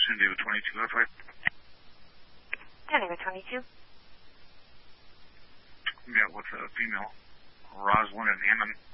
San Diego 22 left right. San Diego 22. Yeah, with a female, Rosalind and Hammond.